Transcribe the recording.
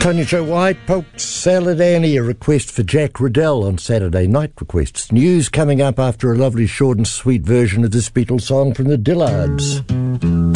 Tony Joe White, Polk Salad Annie, a request for Jack Riddell on Saturday Night Requests. News coming up after a lovely short and sweet version of this Beatles song from the Dillards.